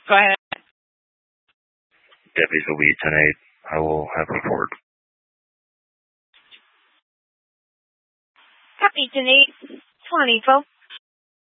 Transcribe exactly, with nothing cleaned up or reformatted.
Go ahead. Deputies will be ten eight. I will have report. Copy, ten eight. twenty, folks.